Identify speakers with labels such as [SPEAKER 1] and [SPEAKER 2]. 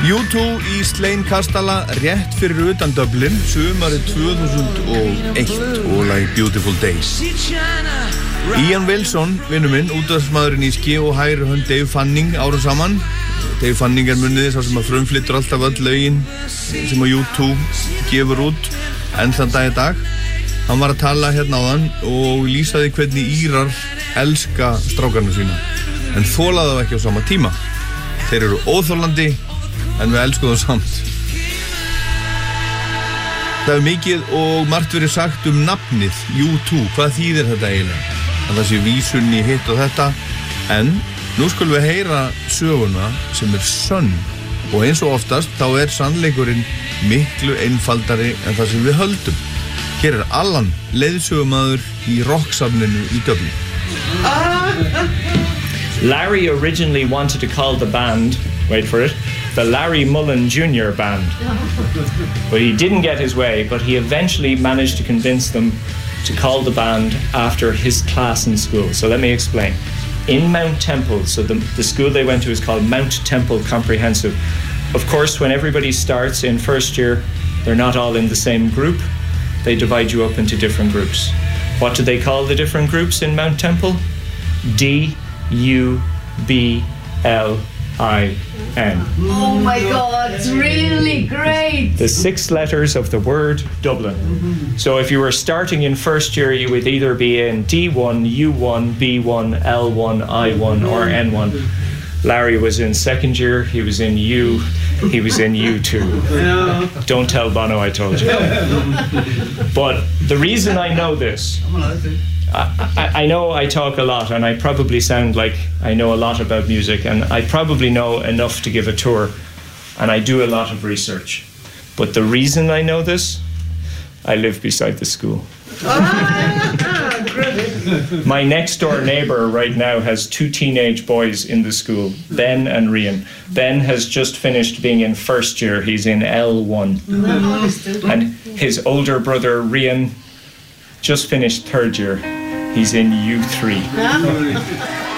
[SPEAKER 1] U2 í Slane-kastala rétt fyrir utan Dublin sumarið 2001 og lagi Beautiful Days. Ian Wilson, vinur minn, útvarpsmaðurinn í Ski og hægri hönd Dave Fanning árum saman. Dave Fanning munið sá sem að frumflytur alltaf öll lögin sem að U2 gefur út enn þann dag í dag. Hann var að tala hérna áðan og lýsaði hvernig Írar elska strákarna sína en þola þá ekki á sama tíma. Þeir eru óþolandi en við elskum það samt. Það hefur mikið og margt verið sagt nafnið U2. Hvað þýðir þetta eiginlega? Að það sé vísun í hitt og þetta. En nú skulum við heyra söguna sem sönn. Og eins og oftast þá sannleikurinn miklu einfaldari en það sem við höldum. Hér Allan, leiðsögumaður í rocksafninu í Dublin.
[SPEAKER 2] Larry originally wanted to call the band, wait for it, the Larry Mullen Jr. Band. But he didn't get his way, but he eventually managed to convince them to call the band after his class in school. So let me explain. In Mount Temple, so the school they went to is called Mount Temple Comprehensive. Of course, when everybody starts in first year, they're not all in the same group. They divide you up into different groups. What do they call the different groups in Mount Temple? D-U-B-L-I-N.
[SPEAKER 3] Oh my God, it's really great!
[SPEAKER 2] The 6 letters of the word Dublin. So if you were starting in first year, you would either be in D1, U1, B1, L1, I1 or N1. Larry was in second year, he was in U, he was in U2. Don't tell Bono I told you. But the reason I know this, I know I talk a lot and I probably sound like I know a lot about music and I probably know enough to give a tour and I do a lot of research. But the reason I know this, I live beside the school. My next door neighbour right now has 2 teenage boys in the school, Ben and Rian. Ben has just finished being in first year, he's in L1. And his older brother Rian just finished third year, he's in U3.